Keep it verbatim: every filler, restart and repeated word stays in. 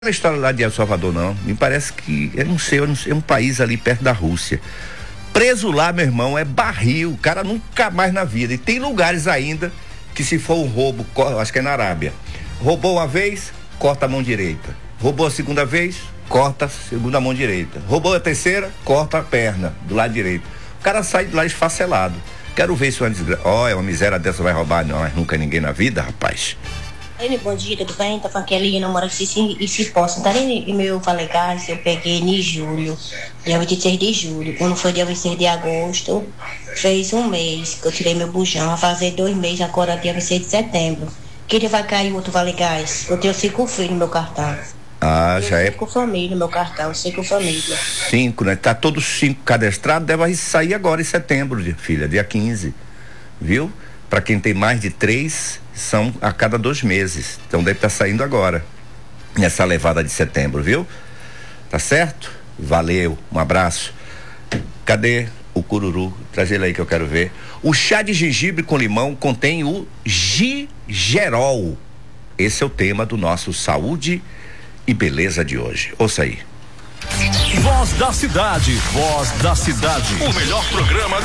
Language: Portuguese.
A história lá de El Salvador, não. Me parece que, eu não sei, eu não sei, é um país ali perto da Rússia. Preso lá, meu irmão, é barril, o cara nunca mais na vida. E tem lugares ainda que, se for um roubo, acho que é na Arábia. Roubou uma vez, corta a mão direita. Roubou a segunda vez, corta a segunda mão direita. Roubou a terceira, corta a perna do lado direito. O cara sai de lá esfacelado. Quero ver se uma desgraça. Ó, é uma miséria dessa vai roubar, não, mas nunca ninguém na vida, rapaz. Ele, bom dia, tudo bem? Tá falando que ele namora se e se possa. Tá nem e meu falei, gás, eu peguei em julho, dia vinte e seis de julho. Quando foi dia vinte e seis de agosto, fez um mês que eu tirei meu bujão. Vai fazer dois meses agora, dia vinte e seis de setembro. Que ele vai cair outro Vale Gás. Eu tenho cinco filhos no meu cartão. Ah, eu já é. Cinco famílias no meu cartão, cinco famílias. Cinco, né? Tá todos cinco cadastrados, deve sair agora em setembro, filha, dia quinze. Viu? Para quem tem mais de três, são a cada dois meses. Então deve estar saindo agora, nessa levada de setembro, viu? Tá certo? Valeu, um abraço. Cadê o cururu? Traz ele aí que eu quero ver. O chá de gengibre com limão contém o Gigerol. Esse é o tema do nosso Saúde e Beleza de hoje. Ouça aí. Voz da Cidade, Voz da Cidade. O melhor programa